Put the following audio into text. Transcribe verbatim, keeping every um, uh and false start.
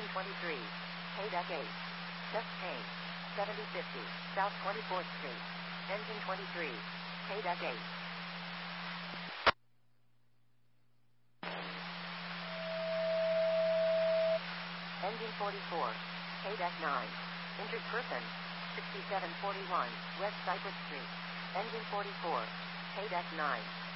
twenty-three, K-Deck eight. Test chain. seventy fifty, South twenty-fourth Street. Engine twenty-three, K-Deck eight. Engine forty-four, K-Deck nine. Injured person, sixty-seven forty-one, West Cypress Street. Engine forty-four, K-Deck nine.